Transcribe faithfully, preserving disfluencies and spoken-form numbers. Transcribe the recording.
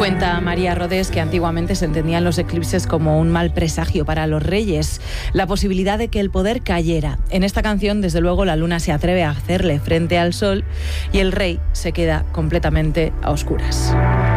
Cuenta María Rodés que antiguamente se entendían los eclipses como un mal presagio para los reyes, la posibilidad de que el poder cayera. En esta canción, desde luego, la luna se atreve a hacerle frente al sol y el rey se queda completamente a oscuras.